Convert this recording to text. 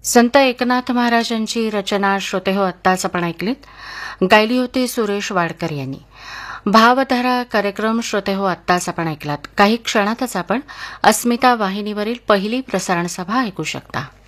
संत एकनाथ महाराजांची रचना श्रोतेहो आत्ताच आपण ऐकलीत. गायली होती सुरेश वाडकर यांनी. भावधारा कार्यक्रम श्रोतेहो आत्ताच आपण ऐकलात. काही क्षणातच आपण अस्मिता वाहिनीवरील पहिली प्रसारण सभा ऐकू शकता.